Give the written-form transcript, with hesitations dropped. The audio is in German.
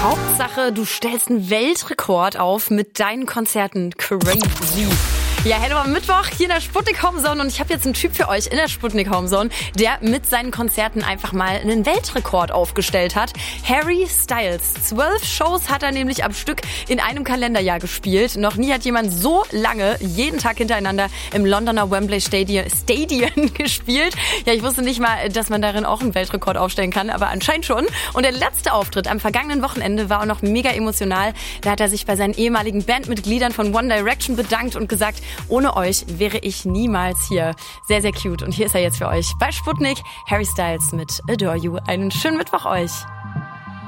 Hauptsache, du stellst einen Weltrekord auf mit deinen Konzerten. Crazy. Ja, hello am Mittwoch hier in der Sputnik Homezone und ich habe jetzt einen Typ für euch in der Sputnik Homezone, der mit seinen Konzerten einfach mal einen Weltrekord aufgestellt hat. Harry Styles. 12 Shows hat er nämlich am Stück in einem Kalenderjahr gespielt. Noch nie hat jemand so lange, jeden Tag hintereinander im Londoner Wembley Stadion gespielt. Ja, ich wusste nicht mal, dass man darin auch einen Weltrekord aufstellen kann, aber anscheinend schon. Und der letzte Auftritt am vergangenen Wochenende war auch noch mega emotional. Da hat er sich bei seinen ehemaligen Bandmitgliedern von One Direction bedankt und gesagt, ohne euch wäre ich niemals hier. Sehr, sehr cute. Und hier ist er jetzt für euch bei Sputnik. Harry Styles mit Adore You. Einen schönen Mittwoch euch.